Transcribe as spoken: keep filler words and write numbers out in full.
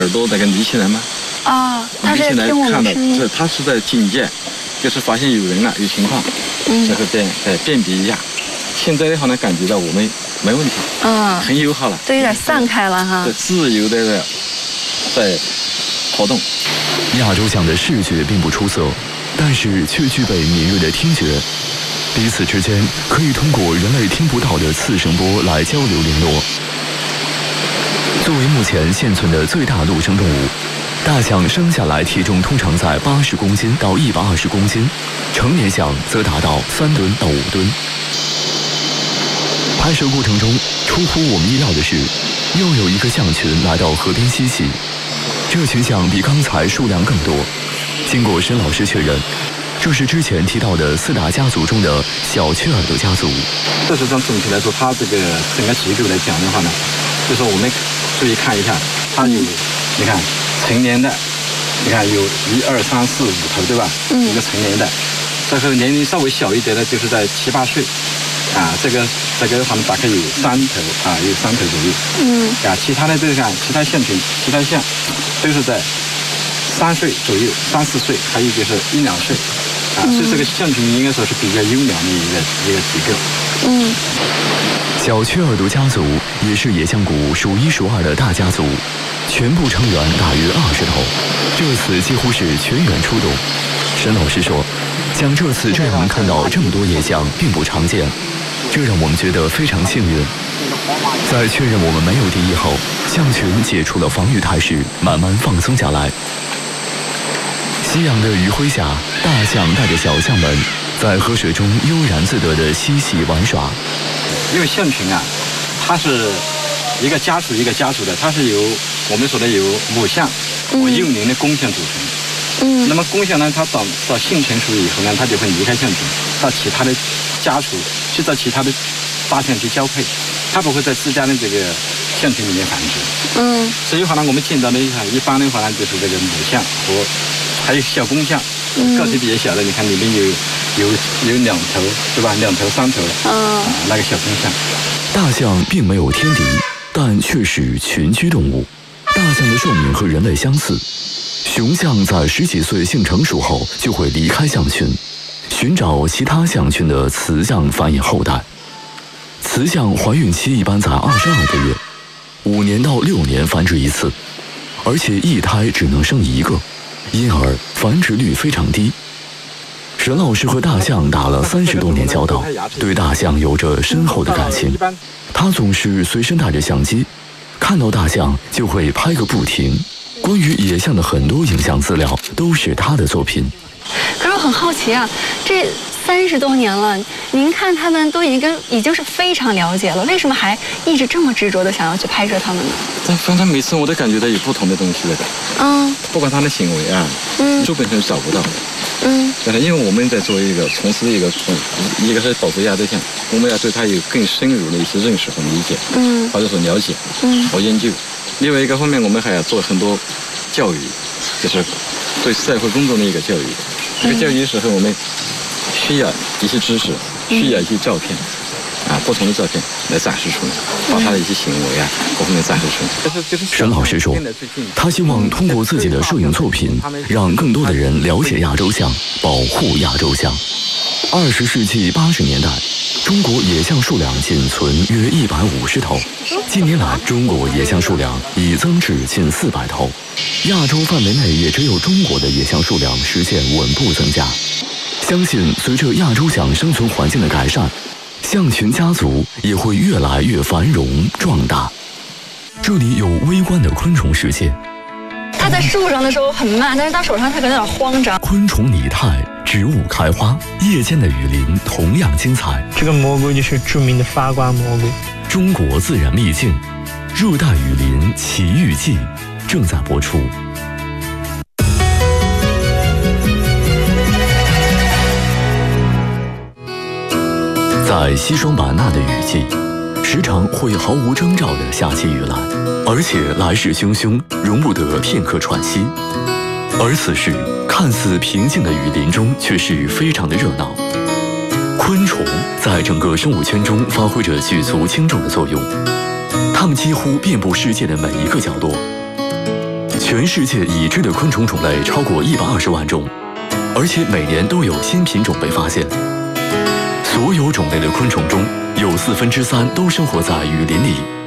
耳朵那个立起来吗？ 啊，他是在听我们声音。 这他是在警戒，就是发现有人了，有情况，嗯，就是辨哎辨别一下。现在的话呢，感觉到我们没问题，嗯，很友好了， 都有点散开了哈， 自由的在活动。 亚洲象的视觉并不出色，但是却具备敏锐的听觉，彼此之间可以通过人类听不到的次声波来交流联络。作为目前现存的最大陆生动物，大象生下来体重通常在八十公斤到一百二十公斤，成年象则达到三吨到五吨。拍摄过程中，出乎我们意料的是，又有一个象群来到河边嬉戏。这群象比刚才数量更多。经过沈老师确认，这是之前提到的四大家族中的小雀耳朵家族。 事实上，总体来说，它这个整个结构来讲的话呢，就是我们注意看一下，它有，你看成年的，你看有一二三四五头，对吧？嗯。一个成年的，这个年龄稍微小一点的，就是在七八岁。啊，这个这个的话呢，大概有三头啊，有三头左右。嗯。啊，其他的这个看，其他象群，其他象都是在三岁左右，三四岁，还有就是一两岁。啊，所以这个象群应该说是比较优良的一个一个结构。嗯。 小雀耳朵家族也是野象谷数一数二的大家族，全部成员大约二十头，这次几乎是全员出动。沈老师说，像这次这样能看到这么多野象并不常见。这让我们觉得非常幸运。在确认我们没有敌意后，象群解除了防御态势，慢慢放松下来。夕阳的余晖下，大象带着小象们在河水中悠然自得地嬉戏玩耍。 因为象群啊，它是一个家属一个家属的，它是由我们说的由母象和幼年的公象组成。嗯。那么公象呢，它到到性成熟以后呢，它就会离开象群，到其他的家属去到其他的大象去交配，它不会在自家的这个象群里面繁殖。嗯。所以的话呢，我们见到的一般的话呢，就是这个母象和还有小公象，个体比较小的，你看里面有有有两头，对吧？两头三头。嗯。啊，那个小公象。 大象并没有天敌，但却是群居动物。大象的寿命和人类相似。雄象在十几岁性成熟后就会离开象群，寻找其他象群的雌象繁衍后代。雌象怀孕期一般在二十二个月，五年到六年繁殖一次，而且一胎只能生一个，因而繁殖率非常低。沈老师和大象打了三十多年交道，对大象有着深厚的感情。他总是随身带着相机，看到大象就会拍个不停。关于野象的很多影像资料都是他的作品。 可是我很好奇啊，这三十多年了，您看他们都已经已经是非常了解了，为什么还一直这么执着的想要去拍摄他们呢？ 但反正每次我都感觉到有不同的东西在这。嗯。不管他的行为啊，嗯，书本上找不到。嗯。但是因为我们在做一个从事一个嗯，一个是保护亚洲象，我们要对它有更深入的一些认识和理解，嗯，或者说了解，嗯，和研究。另外一个方面，我们还要做很多教育，就是对社会公众的一个教育。这个教育的时候，我们需要一些知识，需要一些照片，啊，不同的照片来展示出来，把他的一些行为啊，各方面展示出来。 沈老师说，他希望通过自己的摄影作品，让更多的人了解亚洲象，保护亚洲象。二十世纪八十年代，中国野象数量仅存约一百五十头。近年来，中国野象数量已增至近四百头，亚洲范围内也只有中国的野象数量实现稳步增加。相信随着亚洲象生存环境的改善，象群家族也会越来越繁荣壮大。这里有微观的昆虫世界。 它在树上的时候很慢，但是到手上它可能有点慌张。 昆虫拟态，植物开花，夜间的雨林同样精彩。 这个蘑菇就是著名的发瓜蘑菇。 中国自然秘境，热带雨林奇遇记正在播出。在西双版纳的雨季，时常会毫无征兆地下起雨来，而且来势汹汹，容不得片刻喘息。而此时，看似平静的雨林中却是非常的热闹。昆虫在整个生物圈中发挥着举足轻重的作用，它们几乎遍布世界的每一个角落。 全世界已知的昆虫种类超过一百二十万种，而且每年都有新品种被发现。所有种类的昆虫中，有四分之三都生活在雨林里。